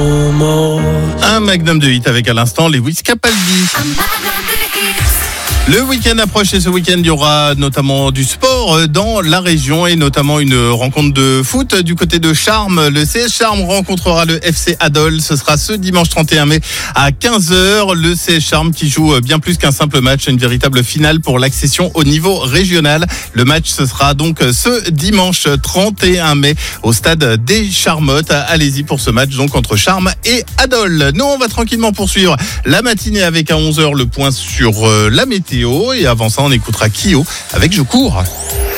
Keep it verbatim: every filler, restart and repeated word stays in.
Un magnum de hit avec à l'instant Lewis Capaldi. Le week-end approche et ce week-end, il y aura notamment du sport dans la région et notamment une rencontre de foot du côté de Charmes. Le C S Charmes rencontrera le F C Adol. Ce sera ce dimanche trente et un mai à quinze heures. Le C S Charmes qui joue bien plus qu'un simple match, une véritable finale pour l'accession au niveau régional. Le match, ce sera donc ce dimanche trente et un mai au stade des Charmottes. Allez-y pour ce match donc entre Charmes et Adol. Nous, on va tranquillement poursuivre la matinée avec à onze heures le point sur la météo. Et avant ça, on écoutera Kyo avec Je cours.